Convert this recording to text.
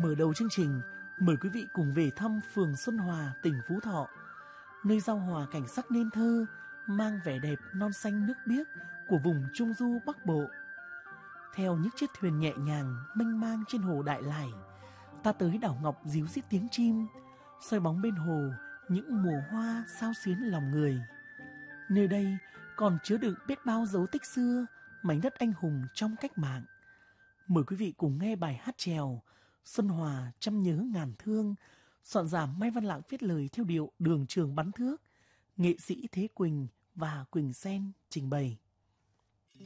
Mở đầu chương trình, mời quý vị cùng về thăm phường Xuân Hòa, tỉnh Phú Thọ, nơi giao hòa cảnh sắc nên thơ, mang vẻ đẹp non xanh nước biếc của vùng Trung Du Bắc Bộ. Theo những chiếc thuyền nhẹ nhàng mênh mang trên hồ Đại Lải, ta tới đảo Ngọc ríu rít tiếng chim, soi bóng bên hồ những mùa hoa xao xuyến lòng người. Nơi đây còn chứa đựng biết bao dấu tích xưa, mảnh đất anh hùng trong cách mạng. Mời quý vị cùng nghe bài hát chèo Xuân Hòa trăm nhớ ngàn thương, soạn giả Mai Văn Lạng viết lời theo điệu Đường Trường Bắn Thước, nghệ sĩ Thế Quỳnh và Quỳnh Sen trình bày.